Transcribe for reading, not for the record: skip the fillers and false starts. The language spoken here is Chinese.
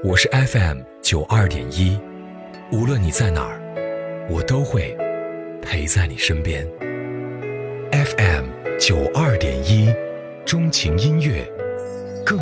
我是 FM92.1，无论你在哪儿，我都会陪在你身边。FM92.1，钟情音乐，